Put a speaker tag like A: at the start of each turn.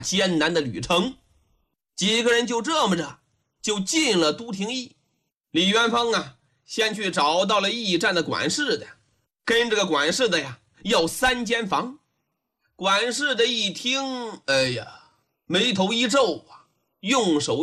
A: 艰难的旅程。几个人就这么着就进了都亭驿。李元芳啊，先去找到了驿站的管事的，跟这个管事的呀要3间房。管事的一听，哎呀，眉头一皱啊，用手